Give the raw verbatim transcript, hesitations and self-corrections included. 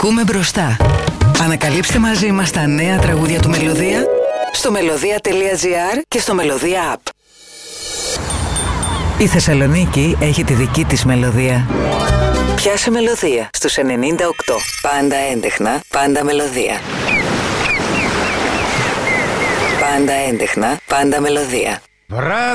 Ακούμε μπροστά. Ανακαλύψτε μαζί μας τα νέα τραγούδια του Μελωδία στο μελωδία τελεία τζι άρ και στο Μελωδία App. Η Θεσσαλονίκη έχει τη δική της μελωδία. Πιάσε μελωδία στους ενενήντα οκτώ. Πάντα έντεχνα, πάντα μελωδία. Πάντα έντεχνα, πάντα μελωδία.